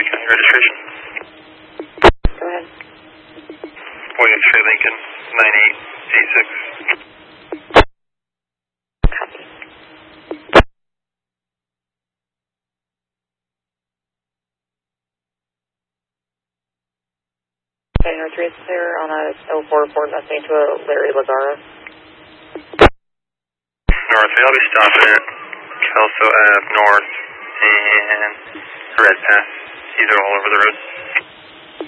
Lake County registration. Go ahead. 48 Trey Lincoln, 9886. Copy. Okay, no trace there on a 044 nothing to a Larry Lazara. North, I'll be stopping at Kelso Ave North and Red Path. These are all over the road.